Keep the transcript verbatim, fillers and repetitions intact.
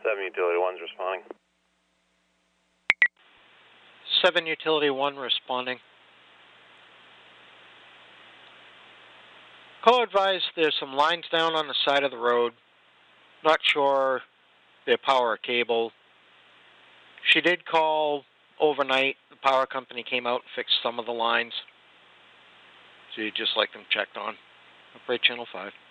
seven Utility one's responding. seven Utility one responding. Call advised there's some lines down on the side of the road. Not sure their power cable. She did call overnight. The power company came out and fixed some of the lines. So you'd just like them checked on. Operate channel five.